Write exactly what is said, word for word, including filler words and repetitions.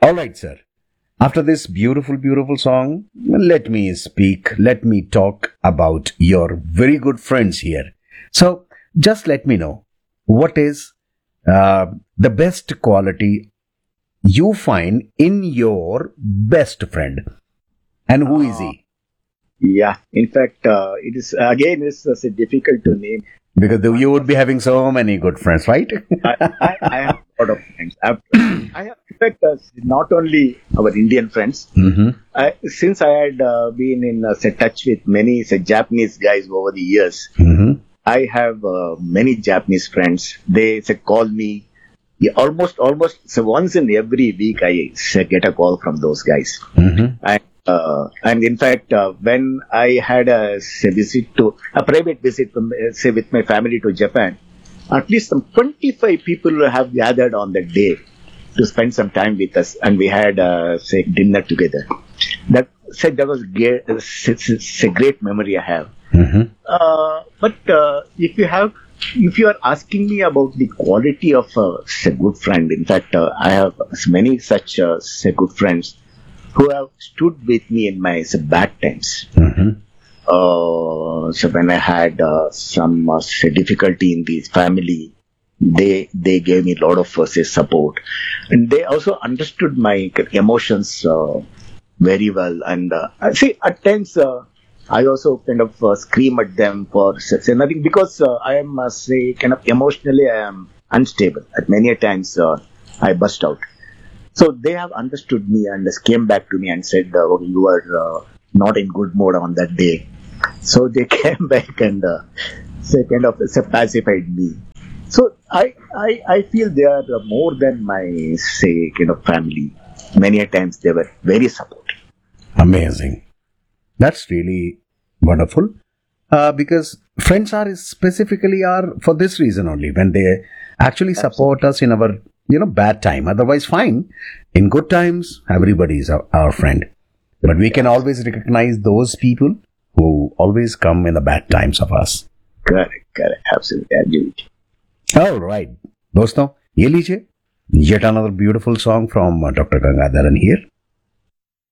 All right, sir. After this beautiful, beautiful song, let me speak, let me talk about your very good friends here. So, just let me know what is uh, the best quality you find in your best friend, and who is Uh, he? yeah, in fact, uh, it is again it's, uh, difficult to name Because one you would be person. having so many good friends, right? I, I, I have a lot of friends. I have, I have in fact, uh, not only our Indian friends. Mm-hmm. I, since I had uh, been in uh, say, touch with many say, Japanese guys over the years, Mm-hmm. I have uh, many Japanese friends. They say, call me. Yeah, almost, almost so once in every week, I say, get a call from those guys. Mm-hmm. And uh, and in fact, uh, when I had a say, visit to a private visit, from, uh, say with my family to Japan, at least some twenty-five people have gathered on that day to spend some time with us, and we had uh, say dinner together. That said, that was ge- it's, it's it's a great memory I have. Mm-hmm. Uh, but uh, if you have, if you are asking me about the quality of uh, say good friend, in fact, uh, I have many such uh, say good friends who have stood with me in my say, bad times. Mm-hmm. Uh, so when I had uh, some uh, say, difficulty in the family, they they gave me a lot of uh, say, support, and they also understood my emotions uh, very well. And uh, I see at times uh, I also kind of uh, scream at them for say say nothing because uh, I am uh, say kind of emotionally I am unstable. At many a times uh, I bust out. So they have understood me and just came back to me and said, uh, "Okay, you are uh, not in good mood on that day." So they came back and uh, say kind of say, pacified me. So I, I I feel they are uh, more than my say kind of family. Many a times they were very supportive. Amazing. That's really wonderful. Uh, because friends are specifically are for this reason only when they actually support us in our you know bad time. Otherwise, fine. In good times, everybody is our, our friend. But we can always recognize those people who always come in the bad times of us. Correct, correct, absolutely, I agree with you. All right, दोस्तों ये लीजिए yet another beautiful song from uh, Doctor Gangadharan here.